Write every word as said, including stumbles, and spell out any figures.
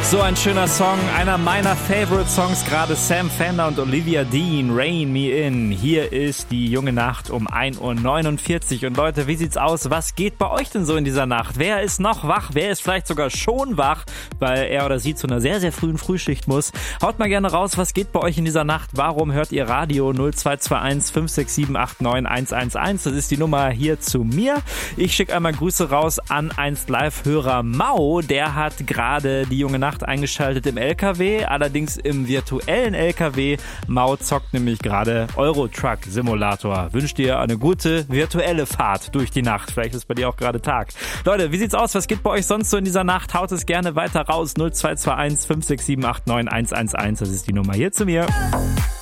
So ein schöner Song, einer meiner Favorite Songs, gerade Sam Fender und Olivia Dean, Rain Me In. Hier ist die junge Nacht um ein Uhr neunundvierzig. Und Leute, wie sieht's aus? Was geht bei euch denn so in dieser Nacht? Wer ist noch wach? Wer ist vielleicht sogar schon wach, weil er oder sie zu einer sehr, sehr frühen Frühschicht muss? Haut mal gerne raus, was geht bei euch in dieser Nacht? Warum hört ihr Radio? null zwei zwei eins fünf sechs sieben acht neun eins eins eins. Das ist die Nummer hier zu mir. Ich schicke einmal Grüße raus an eins Live-Hörer Mau. Der hat gerade die junge Nacht eingeschaltet im L K W, allerdings im virtuellen L K W. Mau zockt nämlich gerade Euro Truck Simulator. Wünscht dir eine gute virtuelle Fahrt durch die Nacht. Vielleicht ist bei dir auch gerade Tag. Leute, wie sieht's aus? Was geht bei euch sonst so in dieser Nacht? Haut es gerne weiter raus. null zwei zwei eins fünf sechs sieben acht neun eins eins eins. Das ist die Nummer hier zu mir.